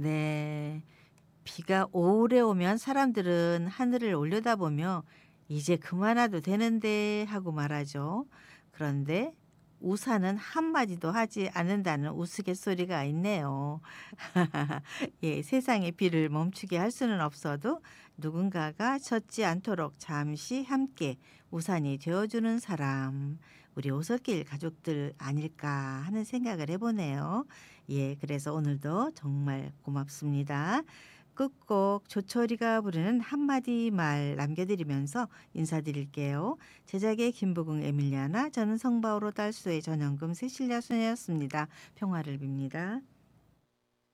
네. 비가 오래 오면 사람들은 하늘을 올려다보며 '이제 그만 와도 되는데.' 하고 말하죠. 그런데 우산은 한마디도 하지 않는다는 우스갯소리가 있네요. 예, 세상의 비를 멈추게 할 수는 없어도 누군가가 젖지 않도록 잠시 함께 우산이 되어 주는 사람, 우리 오솔길 가족들 아닐까 하는 생각을 해 보네요. 예, 그래서 오늘도 정말 고맙습니다. 끝곡 조철이가 부르는 한마디 말 남겨드리면서 인사드릴게요. 제작의 김부궁 에밀리아나, 저는 성바오로 달수의 전영금 세실야 소녀였습니다. 평화를 빕니다.